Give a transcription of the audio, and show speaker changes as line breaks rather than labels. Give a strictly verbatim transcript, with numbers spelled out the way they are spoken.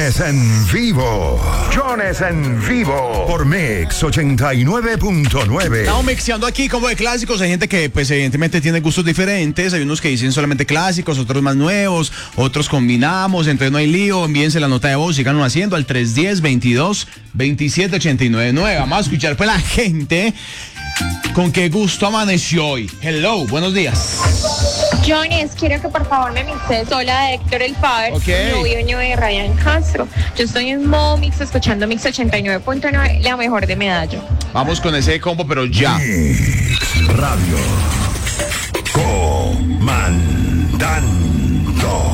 Jones en vivo. Jones en vivo. Por Mix ochenta y nueve punto nueve.
Estamos mixeando aquí como de clásicos. Hay gente que pues evidentemente tiene gustos diferentes. Hay unos que dicen solamente clásicos, otros más nuevos, otros combinamos, entonces no hay lío. Envíense la nota de voz, síganlo haciendo al tres uno cero, veintidós, veintisiete, ochenta y nueve nueve. Vamos a escuchar pues la gente con qué gusto amaneció hoy. Hello, buenos días.
Jones, quiero que por favor me mixes Sola de Héctor El Fader,
Okay.
novio de Ryan Castro. Yo estoy en modo mix escuchando Mix ochenta y nueve punto nueve, la mejor de Medallo.
Vamos con ese combo, pero ya.
Mix Radio. Comandando.